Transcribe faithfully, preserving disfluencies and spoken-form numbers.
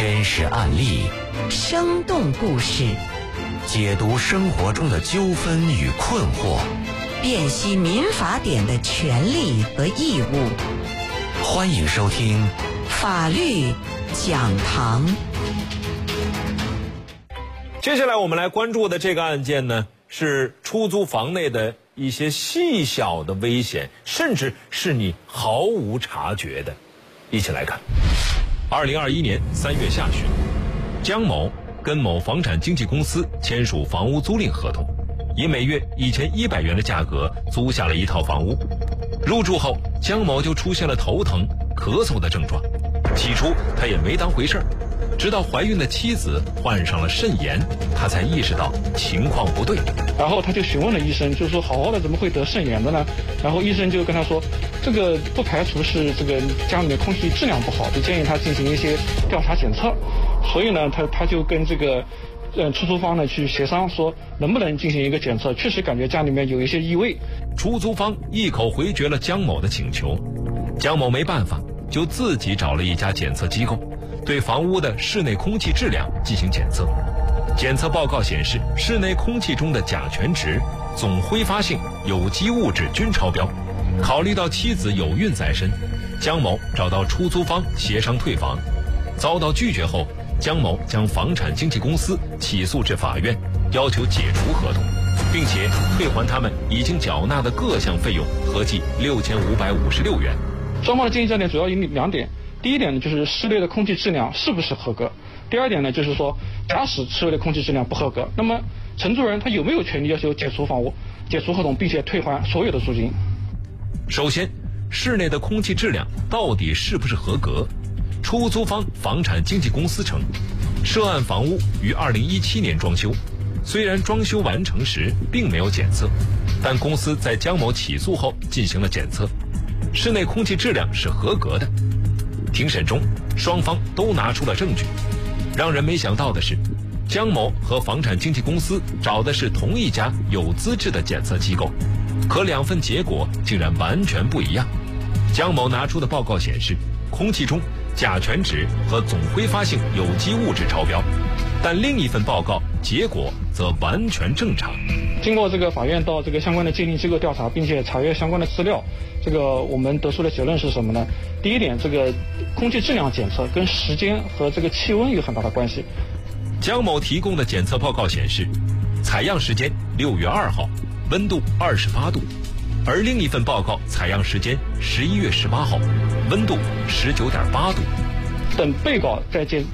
真实案例， 生动故事， 解读生活中的纠纷与困惑， 辨析民法典的权利和义务。 欢迎收听法律讲堂。 接下来我们来关注的这个案件呢，是出租房内的一些细小的危险，甚至是你毫无察觉的。一起来看。二零二一年三月下旬，江某跟某房产经纪公司签署房屋租赁合同，以每月一千一百元的价格租下了一套房屋。入住后，江某就出现了头疼、咳嗽的症状。起初他也没当回事儿，直到怀孕的妻子患上了肾炎，他才意识到情况不对。 然后他就询问了医生，就是说好好的怎么会得肾炎的呢？然后医生就跟他说，这个不排除是这个家里面空气质量不好，就建议他进行一些调查检测。所以呢，他他就跟这个呃出租方呢去协商，说能不能进行一个检测。确实感觉家里面有一些异味。 出租方一口回绝了江某的请求，江某没办法，就自己找了一家检测机构，对房屋的室内空气质量进行检测。检测报告显示，室内空气中的甲醛值、总挥发性有机物质均超标。考虑到妻子有孕在身，江某找到出租方协商退房，遭到拒绝后，江某将房产经纪公司起诉至法院，要求解除合同，并且退还他们已经缴纳的各项费用，合计六千五百五十六元。 双方的经济焦点主要有两点，第一点呢就是室内的空气质量是不是合格，第二点呢就是说，假使室内的空气质量不合格，那么承租人他有没有权利要求解除房屋、解除合同，并且退还所有的租金？ 首先，室内的空气质量到底是不是合格？出租方房产经纪公司称，涉案房屋于二零一七年装修，虽然装修完成时并没有检测，但公司在江某起诉后进行了检测，室内空气质量是合格的。庭审中，双方都拿出了证据。让人没想到的是，江某和房产经纪公司找的是同一家有资质的检测机构，可两份结果竟然完全不一样。江某拿出的报告显示，空气中甲醛值和总挥发性有机物质超标，但另一份报告结果则完全正常。 经过这个法院到这个相关的鉴定机构调查，并且查阅相关的资料，这个我们得出的结论是什么呢？第一点，这个空气质量检测跟时间和这个气温有很大的关系。 江某提供的检测报告显示，采样时间六月二号，温度二十八度，而另一份报告采样时间十一月十八号，温度十九点八度。 等被告在检